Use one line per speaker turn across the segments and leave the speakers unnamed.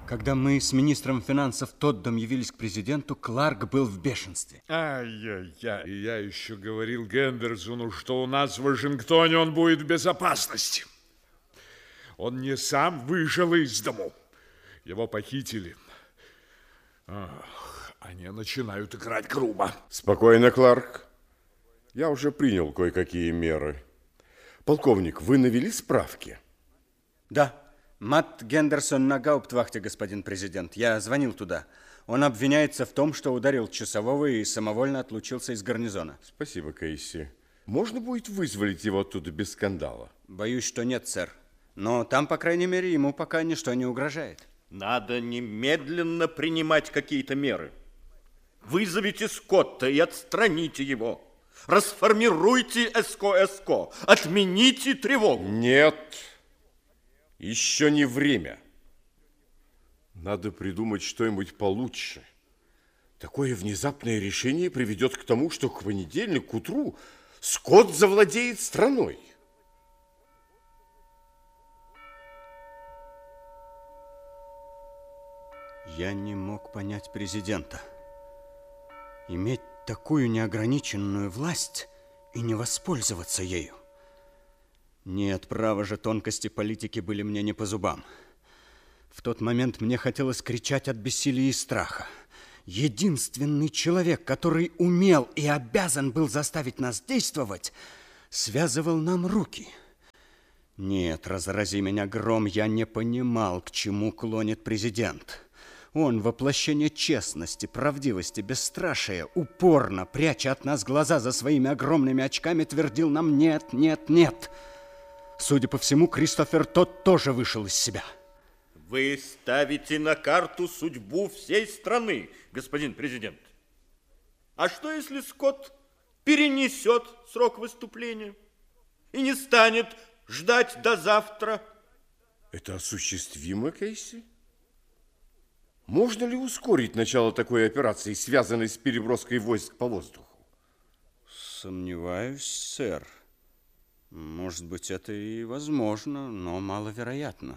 Когда мы с министром финансов Тоддом явились к президенту, Кларк был в бешенстве.
Ай-яй-яй, я еще говорил Гендерсону, что у нас в Вашингтоне он будет в безопасности. Он не сам вышел из дому. Его похитили. Они начинают играть грубо.
Спокойно, Кларк. Я уже принял кое-какие меры. Полковник, вы навели справки?
Да. Матт Гендерсон на гауптвахте, господин президент. Я звонил туда. Он обвиняется в том, что ударил часового и самовольно отлучился из гарнизона.
Спасибо, Кейси. Можно будет вызволить его оттуда без скандала?
Боюсь, что нет, сэр. Но там, по крайней мере, ему пока ничто не угрожает.
Надо немедленно принимать какие-то меры. Вызовите Скотта и отстраните его. Расформируйте СКО. Отмените тревогу.
Нет. Еще не время. Надо придумать что-нибудь получше. Такое внезапное решение приведет к тому, что к понедельнику к утру Скотт завладеет страной.
Я не мог понять президента. Иметь такую неограниченную власть и не воспользоваться ею. Нет, право же, тонкости политики были мне не по зубам. В тот момент мне хотелось кричать от бессилия и страха. Единственный человек, который умел и обязан был заставить нас действовать, связывал нам руки. Нет, разрази меня гром, я не понимал, к чему клонит президент. Он, воплощение честности, правдивости, бесстрашия, упорно, пряча от нас глаза за своими огромными очками, твердил нам «нет, нет, нет». Судя по всему, Кристофер Тодд тоже вышел из себя.
Вы ставите на карту судьбу всей страны, господин президент. А что, если Скотт перенесет срок выступления и не станет ждать до завтра?
Это осуществимо, Кейси? Можно ли ускорить начало такой операции, связанной с переброской войск по воздуху?
Сомневаюсь, сэр. Может быть, это и возможно, но маловероятно.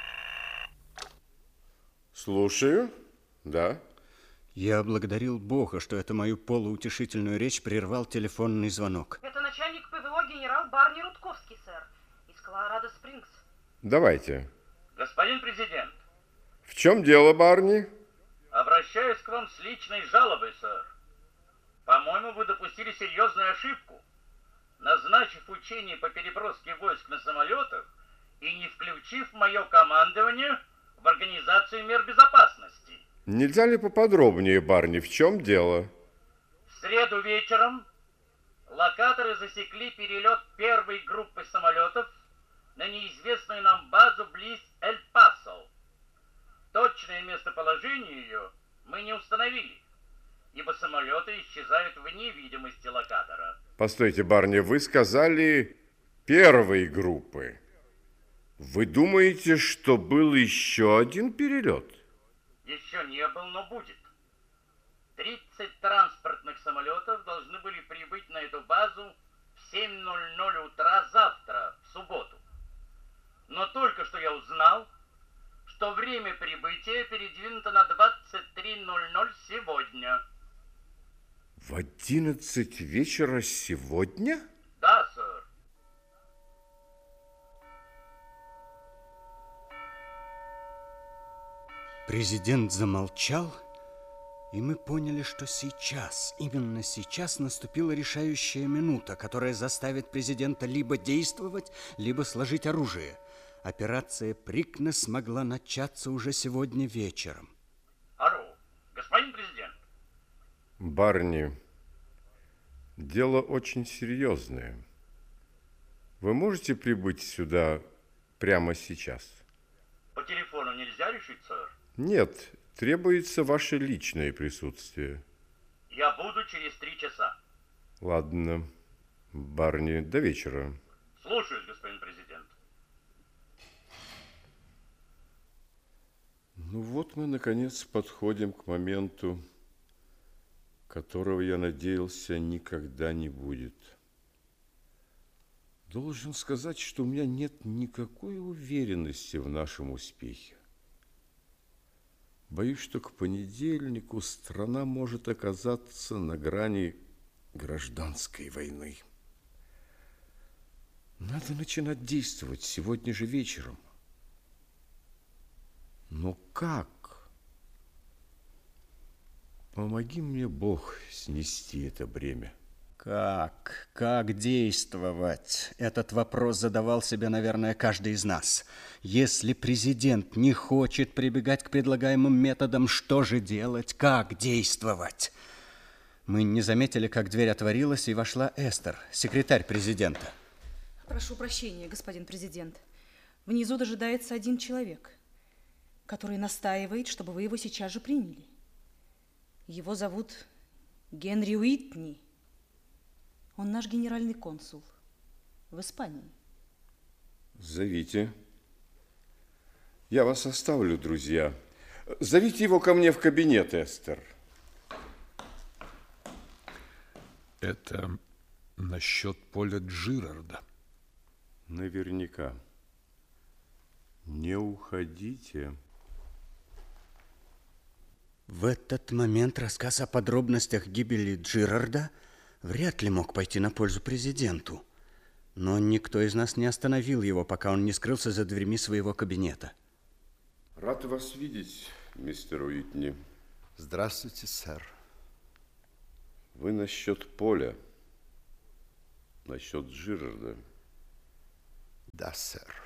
Слушаю. Да.
Я благодарил Бога, что эту мою полуутешительную речь прервал телефонный звонок.
Это начальник ПВО генерал Барни Рудковский, сэр, из Колорадо-Спрингс.
Давайте.
Господин президент.
В чем дело, Барни?
Обращаюсь к вам с личной жалобой, сэр. По-моему, вы допустили серьезную ошибку, назначив учение по переброске войск на самолетах и не включив мое командование в организацию мер безопасности.
Нельзя ли поподробнее, Барни, в чем дело?
В среду вечером локаторы засекли перелет первой группы самолетов на неизвестную нам базу близ Эль-Пасо. Точное местоположение ее мы не установили, ибо самолеты исчезают вне видимости локатора.
Постойте, Барни, вы сказали первой группы. Вы думаете, что был еще один перелет?
Еще не был, но будет. 30 транспортных самолетов должны были прибыть на эту базу в 7:00 утра завтра, в субботу. Но только что я узнал, что время прибытия передвинуто на 23:00 сегодня.
В 11 вечера сегодня?
Да, сэр.
Президент замолчал, и мы поняли, что сейчас, именно сейчас наступила решающая минута, которая заставит президента либо действовать, либо сложить оружие. Операция Прикнес могла начаться уже сегодня вечером.
Алло, господин президент.
Барни, дело очень серьезное. Вы можете прибыть сюда прямо сейчас?
По телефону нельзя решить, сэр?
Нет, требуется ваше личное присутствие.
Я буду через 3 часа.
Ладно, Барни, до вечера.
Слушаюсь, господин президент.
Ну вот мы, наконец, подходим к моменту, которого я надеялся никогда не будет. Должен сказать, что у меня нет никакой уверенности в нашем успехе. Боюсь, что к понедельнику страна может оказаться на грани гражданской войны. Надо начинать действовать сегодня же вечером. Но как? Помоги мне, Бог, снести это бремя.
Как? Как действовать? Этот вопрос задавал себе, наверное, каждый из нас. Если президент не хочет прибегать к предлагаемым методам, что же делать? Как действовать? Мы не заметили, как дверь отворилась, и вошла Эстер, секретарь президента.
Прошу прощения, господин президент. Внизу дожидается один человек, который настаивает, чтобы вы его сейчас же приняли. Его зовут Генри Уитни. Он наш генеральный консул в Испании.
Зовите. Я вас оставлю, друзья. Зовите его ко мне в кабинет, Эстер.
Это насчет Поля Джирарда.
Наверняка. Не уходите.
В этот момент рассказ о подробностях гибели Джирарда вряд ли мог пойти на пользу президенту. Но никто из нас не остановил его, пока он не скрылся за дверьми своего кабинета.
Рад вас видеть, мистер Уитни.
Здравствуйте, сэр.
Вы насчет Поля, насчет Джирарда.
Да, сэр.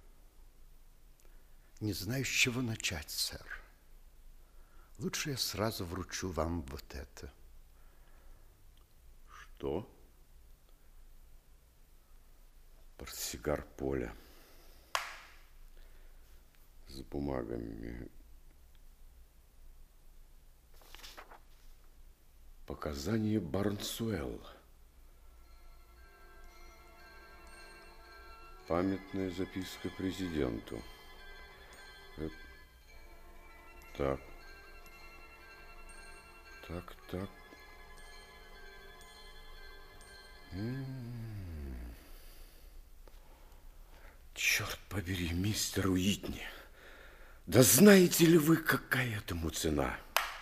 Не знаю, с чего начать, сэр. Лучше я сразу вручу вам вот это.
Что? Портсигар Поля. С бумагами. Показания Барнсуэлла. Памятная записка президенту. Так. Так. Черт побери, мистер Уитни. Да знаете ли вы, какая этому цена?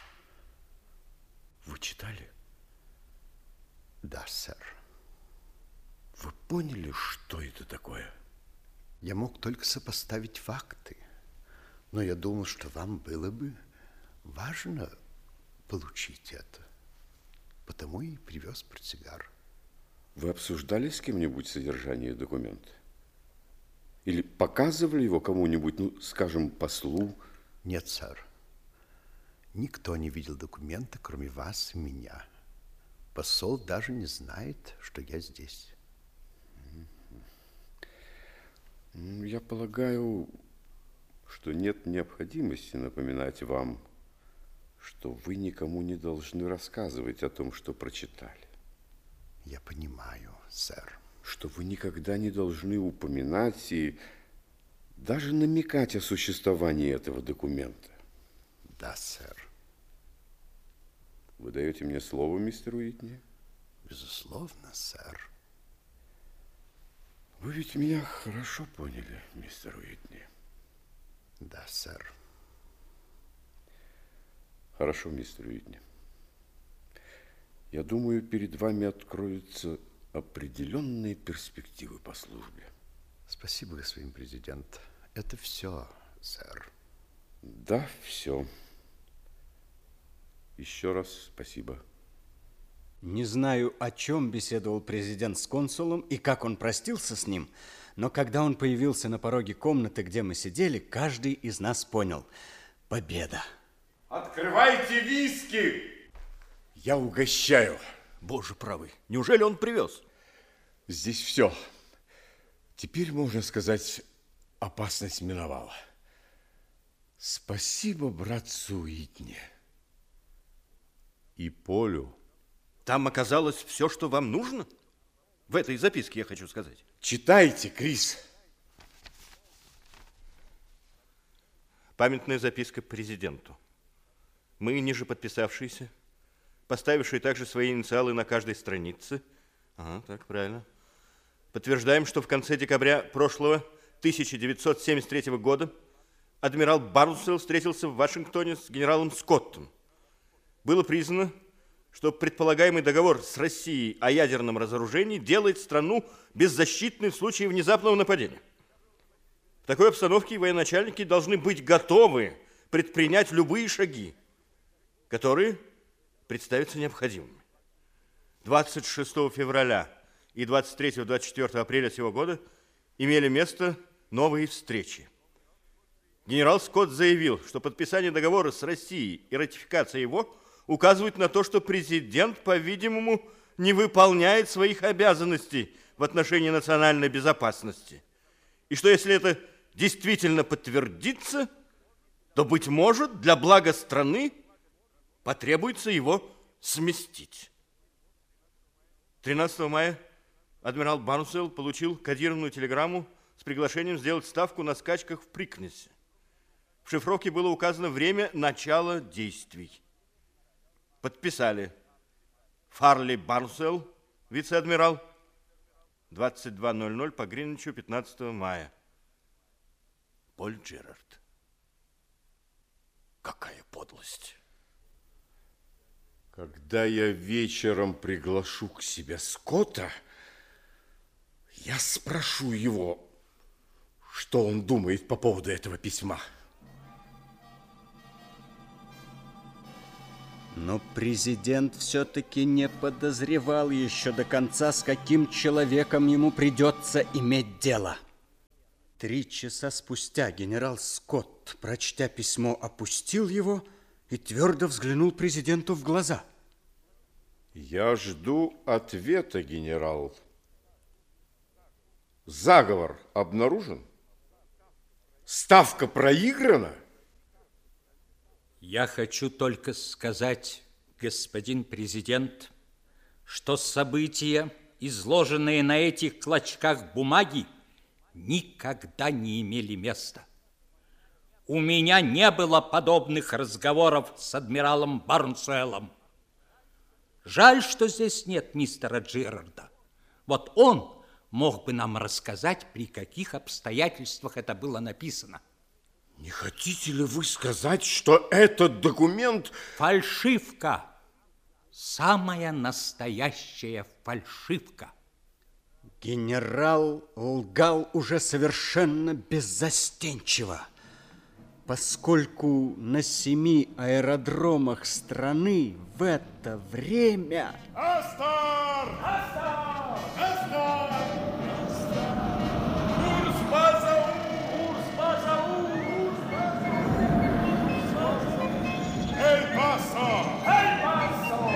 Вы читали?
Да, сэр.
Вы поняли, что это такое?
Я мог только сопоставить факты, но я думал, что вам было бы важно получить это. Потому и привез портсигар.
Вы обсуждали с кем-нибудь содержание документа? Или показывали его кому-нибудь, ну, скажем, послу?
Нет, сэр. Никто не видел документа, кроме вас и меня. Посол даже не знает, что я здесь.
Я полагаю, что нет необходимости напоминать вам, что вы никому не должны рассказывать о том, что прочитали.
Я понимаю, сэр.
Что вы никогда не должны упоминать и даже намекать о существовании этого документа.
Да, сэр.
Вы даете мне слово, мистер Уитни?
Безусловно, сэр.
Вы ведь меня хорошо поняли, мистер Уитни.
Да, сэр.
Хорошо, мистер Уитни. Я думаю, перед вами откроются определенные перспективы по службе.
Спасибо, господин президент. Это все, сэр.
Да, все. Еще раз спасибо.
Не знаю, о чем беседовал президент с консулом и как он простился с ним, но когда он появился на пороге комнаты, где мы сидели, каждый из нас понял – победа.
Открывайте виски! Я угощаю.
Боже правый, неужели он привез?
Здесь все. Теперь, можно сказать, опасность миновала. Спасибо братцу Уитни. И Полю.
Там оказалось все, что вам нужно? В этой записке, я хочу сказать.
Читайте, Крис.
Памятная записка президенту. Мы, ниже подписавшиеся, поставившие также свои инициалы на каждой странице. Ага, так, правильно. Подтверждаем, что в конце декабря прошлого 1973 года адмирал Барнсуэлл встретился в Вашингтоне с генералом Скоттом. Было признано, что предполагаемый договор с Россией о ядерном разоружении делает страну беззащитной в случае внезапного нападения. В такой обстановке военачальники должны быть готовы предпринять любые шаги, которые представятся необходимыми. 26 февраля и 23-24 апреля сего года имели место новые встречи. Генерал Скотт заявил, что подписание договора с Россией и ратификация его указывают на то, что президент, по-видимому, не выполняет своих обязанностей в отношении национальной безопасности. И что если это действительно подтвердится, то, быть может, для блага страны потребуется его сместить. 13 мая адмирал Барнсуэлл получил кодированную телеграмму с приглашением сделать ставку на скачках в Прикнессе. В шифровке было указано время начала действий. Подписали Фарли Барнсуэлл, вице-адмирал, 22:00 по Гринвичу 15 мая. Поль Джерард. Какая подлость!
Когда я вечером приглашу к себе Скотта, я спрошу его, что он думает по поводу этого письма.
Но президент все-таки не подозревал еще до конца, с каким человеком ему придется иметь дело. 3 часа спустя генерал Скотт, прочтя письмо, опустил его и твердо взглянул президенту в глаза.
Я жду ответа, генерал. Заговор обнаружен? Ставка проиграна?
Я хочу только сказать, господин президент, что события, изложенные на этих клочках бумаги, никогда не имели места. У меня не было подобных разговоров с адмиралом Барнсуэллом. Жаль, что здесь нет мистера Джерарда. Вот он мог бы нам рассказать, при каких обстоятельствах это было написано.
Не хотите ли вы сказать, что этот документ...
Фальшивка. Самая настоящая фальшивка.
Генерал лгал уже совершенно беззастенчиво, поскольку на 7 аэродромах страны в это время...
Астор! Астор! Астор!